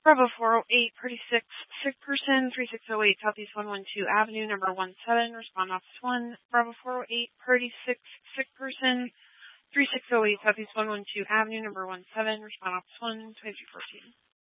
Bravo 408, Party 6, sick person, 3608 Southeast 112 Avenue, number 17, respond office 1. Bravo 408, Party 6, sick person, 3608 Southeast 112 Avenue, number 17, respond office 1, 2314.